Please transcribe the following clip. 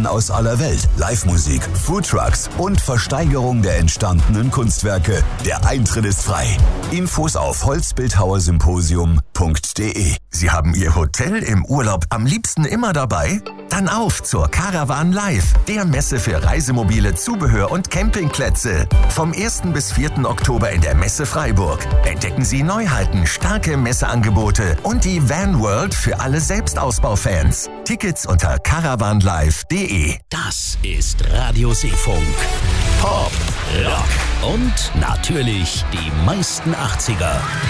Aktionen aus aller Welt, Live-Musik, Foodtrucks und Versteigerung der entstandenen Kunstwerke. Der Eintritt ist frei. Infos auf holzbildhauersymposium.de. Sie haben Ihr Hotel im Urlaub am liebsten immer dabei? Dann auf zur Caravan Live, der Messe für Reisemobile, Zubehör und Campingplätze. Vom 1. bis 4. Oktober in der Messe Freiburg. Entdecken Sie Neuheiten, starke Messeangebote und die Van World für alle Selbstausbaufans. Tickets unter caravanlive.de. Das ist Radio Seefunk. Pop, Rock und natürlich die meisten 80er.